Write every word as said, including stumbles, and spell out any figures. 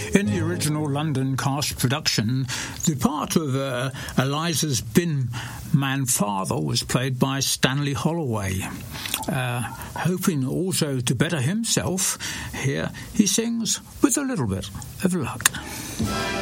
In the original London cast production, the part of uh, Eliza's bin man father was played by Stanley Holloway. Uh, hoping also to better himself, here he sings with a little bit of luck.